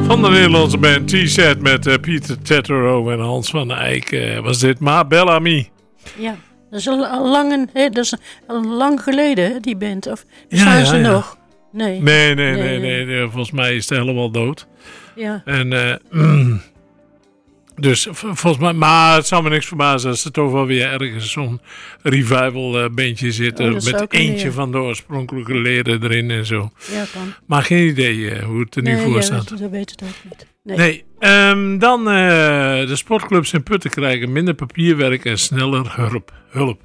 Van de Nederlandse band T-Set met Pieter Tettero en Hans van Eyck was dit Ma Bellamy. Ja, dat is al lang geleden, hè, die band. Of bestaan ze nog? Nee. Volgens mij is het helemaal dood. Ja. En dus volgens mij, maar het zou me niks verbazen als er toch wel weer ergens zo'n revival bandje zit. Met eentje van de oorspronkelijke leden erin en zo. Ja, kan. Maar geen idee hoe het er nu voor staat. Dat weet het ook niet. Nee. Dan de sportclubs in Putten krijgen minder papierwerk en sneller hulp.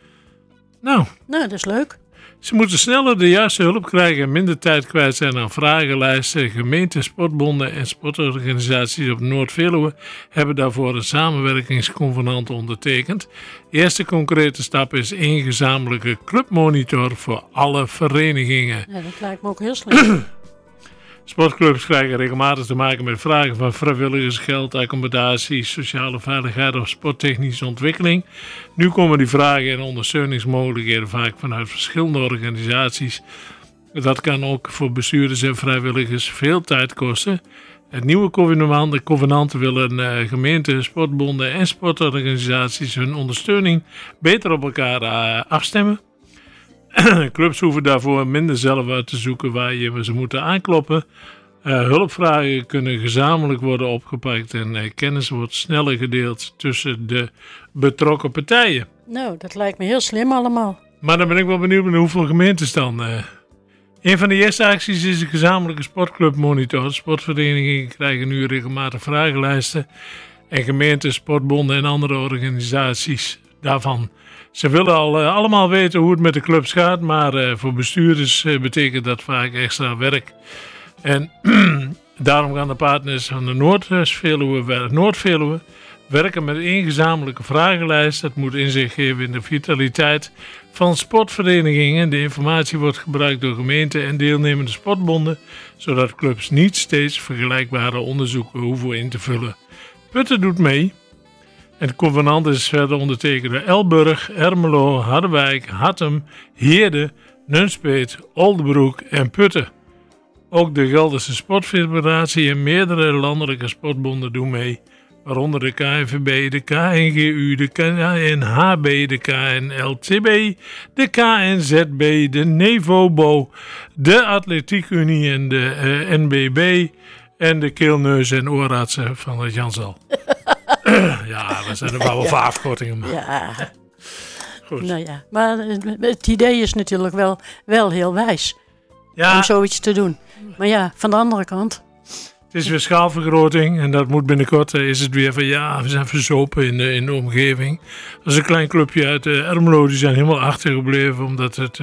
Nou, dat is leuk. Ze moeten sneller de juiste hulp krijgen en minder tijd kwijt zijn aan vragenlijsten. Gemeenten, sportbonden en sportorganisaties op Noord-Veluwe hebben daarvoor een samenwerkingsconvenant ondertekend. De eerste concrete stap is één gezamenlijke clubmonitor voor alle verenigingen. Ja, dat lijkt me ook heel slim. Sportclubs krijgen regelmatig te maken met vragen van vrijwilligersgeld, accommodatie, sociale veiligheid of sporttechnische ontwikkeling. Nu komen die vragen en ondersteuningsmogelijkheden vaak vanuit verschillende organisaties. Dat kan ook voor bestuurders en vrijwilligers veel tijd kosten. Het nieuwe convenant willen gemeenten, sportbonden en sportorganisaties hun ondersteuning beter op elkaar afstemmen. Clubs hoeven daarvoor minder zelf uit te zoeken waar je ze moeten aankloppen. Hulpvragen kunnen gezamenlijk worden opgepakt en kennis wordt sneller gedeeld tussen de betrokken partijen. Nou, dat lijkt me heel slim allemaal. Maar dan ben ik wel benieuwd naar hoeveel gemeentes dan. Een van de eerste acties is een gezamenlijke sportclubmonitor. Sportverenigingen krijgen nu regelmatig vragenlijsten en gemeenten, sportbonden en andere organisaties daarvan. Ze willen allemaal weten hoe het met de clubs gaat, maar voor bestuurders betekent dat vaak extra werk. En daarom gaan de partners van de Noord-Veluwe werken met één gezamenlijke vragenlijst. Dat moet inzicht geven in de vitaliteit van sportverenigingen. De informatie wordt gebruikt door gemeenten en deelnemende sportbonden, zodat clubs niet steeds vergelijkbare onderzoeken hoeven in te vullen. Putten doet mee. Het convenant is verder ondertekend door Elburg, Ermelo, Harderwijk, Hattem, Heerde, Nunspeet, Oldebroek en Putten. Ook de Gelderse Sportfederatie en meerdere landelijke sportbonden doen mee, waaronder de KNVB, de KNGU, de KNHB, de KNLTB, de KNZB, de NEVOBO, de Atletiek Unie en de NBB en de keelneus- en oorartsen van het Jansal. Ja, dat zijn er wel veel afkortingen. Maar. Ja. Goed. Nou ja, maar het idee is natuurlijk wel heel wijs om zoiets te doen. Maar ja, van de andere kant. Het is weer schaalvergroting en dat moet binnenkort is het weer van we zijn verzopen in de omgeving. Dat is een klein clubje uit Ermelo, die zijn helemaal achtergebleven omdat het,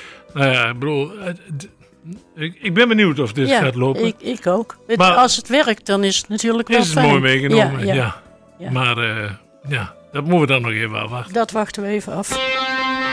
ik ben benieuwd of dit gaat lopen. Ik ook. Maar als het werkt, dan is het natuurlijk wel fijn. Is het mooi meegenomen, ja. Ja. Maar dat moeten we dan nog even afwachten. Dat wachten we even af.